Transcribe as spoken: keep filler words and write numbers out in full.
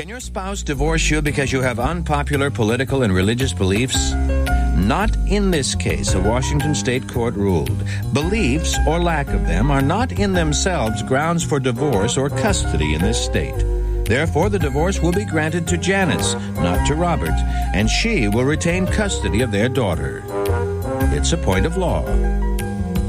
Can your spouse divorce you because you have unpopular political and religious beliefs? Not in this case, a Washington state court ruled. Beliefs, or lack of them, are not in themselves grounds for divorce or custody in this state. Therefore, the divorce will be granted to Janice, not to Robert, and she will retain custody of their daughter. It's a point of law.